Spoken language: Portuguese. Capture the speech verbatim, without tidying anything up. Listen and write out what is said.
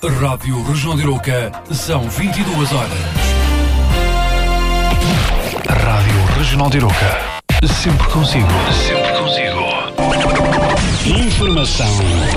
Rádio Região de Aroca, são vinte e duas horas. Rádio Regional de Aroca, sempre consigo. Sempre consigo. Informação